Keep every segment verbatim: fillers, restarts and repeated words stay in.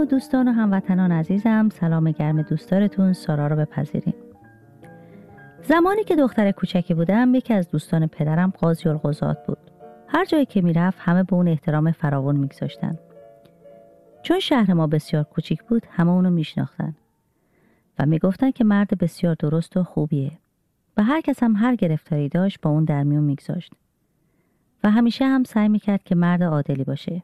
و دوستان و هموطنان عزیزم، سلام گرم دوستارتون سارا رو بپذیریم. زمانی که دختر کوچکی بودم، یکی از دوستان پدرم قاضی القضات بود. هر جایی که میرفت همه به اون احترام فراوان میگذاشتن. چون شهر ما بسیار کوچیک بود، همه اونو میشناختن و میگفتن که مرد بسیار درست و خوبیه و هر کس هم هر گرفتاری داشت با اون در میون میگذاشت و همیشه هم سعی میکرد که مرد عادلی باشه.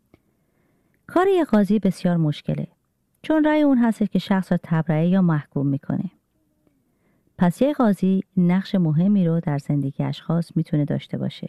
کار یه قاضی بسیار مشکله، چون رأی اون هست که شخص را تبرئه یا محکوم میکنه. پس یه قاضی نقش مهمی رو در زندگی اشخاص میتونه داشته باشه.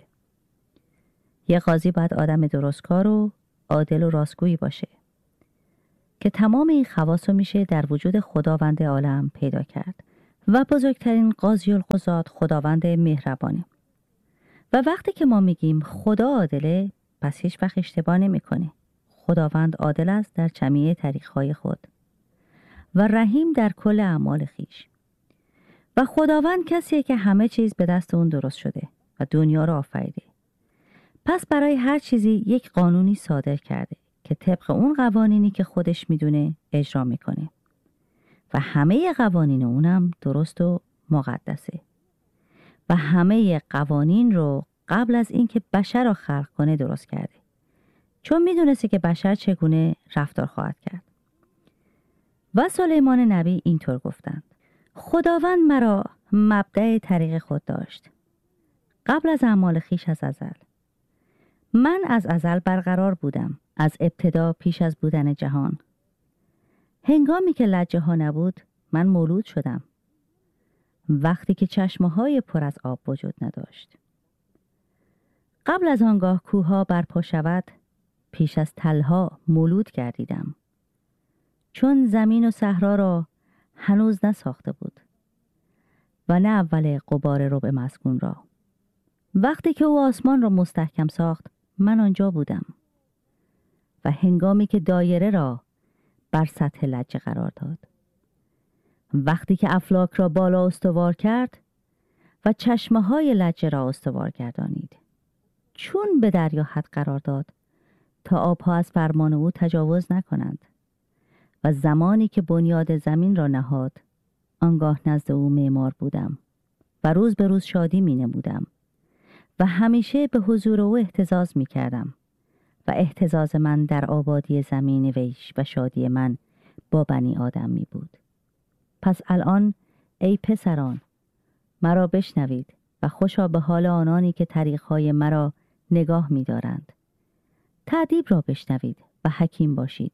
یه قاضی باید آدم درستکار و عادل و راستگویی باشه که تمام این خواص رو میشه در وجود خداوند عالم پیدا کرد و بزرگترین قاضی القضات خداوند مهربانه. و وقتی که ما میگیم خدا عادله، پس هیچ وقت اشتباه نمیکنه. خداوند عادل است در جمیع طریقهای خود و رحیم در کل اعمال خیش. و خداوند کسیه که همه چیز به دست اون درست شده و دنیا را آفریده. پس برای هر چیزی یک قانونی صادر کرده که طبق اون قوانینی که خودش میدونه اجرا میکنه و همه قوانین اونم درست و مقدسه و همه قوانین رو قبل از اینکه بشر را خلق کنه درست کرده، چون میدونسته که بشر چگونه رفتار خواهد کرد. و سلیمان نبی اینطور گفتند: خداوند مرا مبدأ طریق خود داشت قبل از اعمال خیش از ازل. من از ازل برقرار بودم، از ابتدا پیش از بودن جهان. هنگامی که لجه ها نبود من مولود شدم، وقتی که چشمه های پر از آب وجود نداشت. قبل از آنگاه کوها برپا شود، پیش از تلها مولود گردیدم، چون زمین و صحرا را هنوز نساخته بود و نه اول غبار ربع مسکون را. وقتی که او آسمان را مستحکم ساخت، من آنجا بودم و هنگامی که دایره را بر سطح لجه قرار داد، وقتی که افلاک را بالا استوار کرد و چشمه های لجه را استوار گردانید، چون به دریا حد قرار داد تا آبها از فرمان او تجاوز نکنند. و زمانی که بنیاد زمین را نهاد، آنگاه نزد او معمار بودم و روز به روز شادی می نمودم و همیشه به حضور او اهتزاز می کردم و اهتزاز من در آبادی زمین ویش و شادی من با بنی آدم می بود. پس الان ای پسران، مرا بشنوید و خوشا به حال آنانی که طریقهای مرا نگاه می دارند. تأدیب را بشنوید و حکیم باشید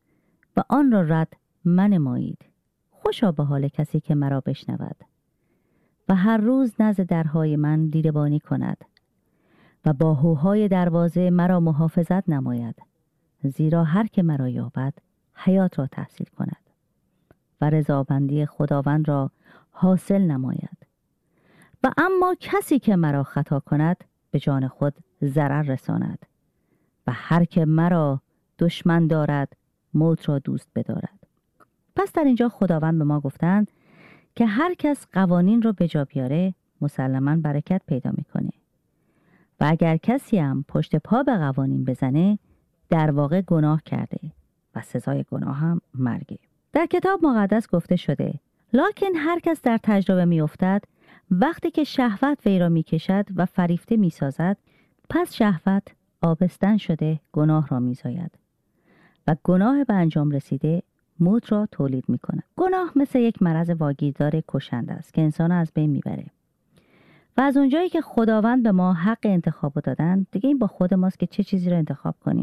و آن را رد منمایید. خوشا به حال کسی که مرا بشنود و هر روز نزد درهای من دیدبانی کند و با هوهای دروازه مرا محافظت نماید، زیرا هر که مرا یابد حیات را تحصیل کند و رضابندی خداوند را حاصل نماید. و اما کسی که مرا خطا کند به جان خود ضرر رساند و هر که مرا دشمن دارد موت را دوست بدارد. پس در اینجا خداوند به ما گفتند که هر کس قوانین رو به جا بیاره مسلماً برکت پیدا میکنه و اگر کسی هم پشت پا به قوانین بزنه در واقع گناه کرده و سزای گناه هم مرگه. در کتاب مقدس گفته شده: لکن هر کس در تجربه میافتد وقتی که شهوت وی را میکشد و فریفته میسازد، پس شهوت آبستن شده گناه را میزاید و گناه به انجام رسیده موت را تولید می کند. گناه مثل یک مرض واگیردار کشنده است که انسان از بین میبره و از اونجایی که خداوند به ما حق انتخاب دادن، دیگه این با خود ماست که چه چیزی رو انتخاب کنیم.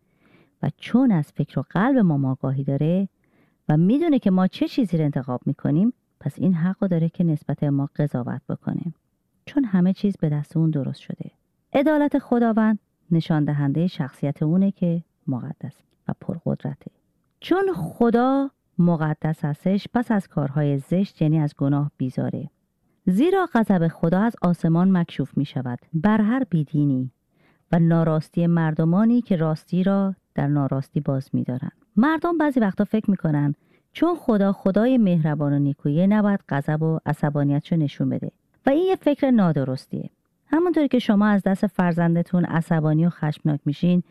و چون از فکر و قلب ما آگاهی داره و میدونه که ما چه چیزی رو انتخاب میکنیم، پس این حق داره که نسبت به ما قضاوت بکنه، چون همه چیز به دست اون درست شده. عدالت خداوند نشان دهنده شخصیت اونه که مقدس و پرقدرته. چون خدا مقدس هستش، پس از کارهای زشت یعنی از گناه بیزاره. زیرا غضب خدا از آسمان مکشوف می شود بر هر بیدینی و ناراستی مردمانی که راستی را در ناراستی باز می دارن. مردم بعضی وقتا فکر می کنن چون خدا خدای مهربان و نیکویه نباید غضب و عصبانیتشو نشون بده و این یه فکر نادرستیه. همونطوری که شما از دست فرزندتون عصبانی و خشمناک میشین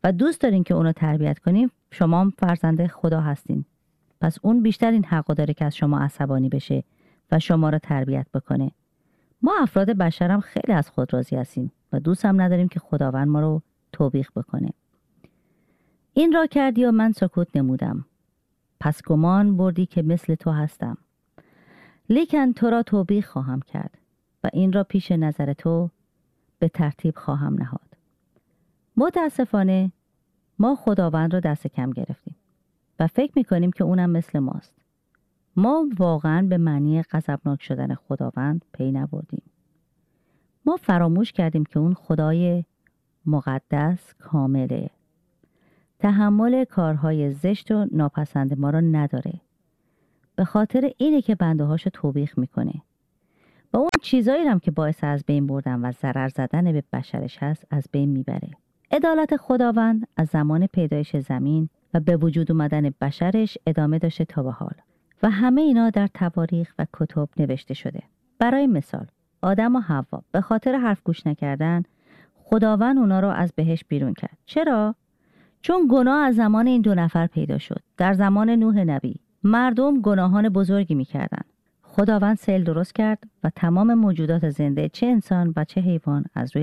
و دوست دارین که اونو تربیت کنین، شما هم فرزند خدا هستین. پس اون بیشتر این حقو داره که از شما عصبانی بشه و شما رو تربیت بکنه. ما افراد بشر هم خیلی از خود راضی هستیم و دوست هم نداریم که خداوند ما رو توبیخ بکنه. این را کردی و من سکوت نمودم. پس گمان بردی که مثل تو هستم. لیکن تو را توبیخ خواهم کرد و این را پیش نظر تو به ترتیب خواهم نهاد. متاسفانه ما خداوند را دست کم گرفتیم و فکر میکنیم که اونم مثل ماست. ما واقعا به معنی غضبناک شدن خداوند پی نبردیم. ما فراموش کردیم که اون خدای مقدس کامله. تحمل کارهای زشت و ناپسند ما را نداره. به خاطر اینه که بنده هاشو توبیخ میکنه. و اون چیزایی هم که باعث از بین بردن و ضرر زدن به بشرش هست از بین میبره. عدالت خداوند از زمان پیدایش زمین و به وجود اومدن بشرش ادامه داشته تا به حال. و همه اینا در تواریخ و کتب نوشته شده. برای مثال، آدم و حوا به خاطر حرف گوش نکردن، خداوند اونا رو از بهشت بیرون کرد. چرا؟ چون گناه از زمان این دو نفر پیدا شد. در زمان نوح نبی مردم گناهان بزرگی میکردن. خداوند سیل درست کرد و تمام موجودات زنده، چه انسان و چه حیوان، از روی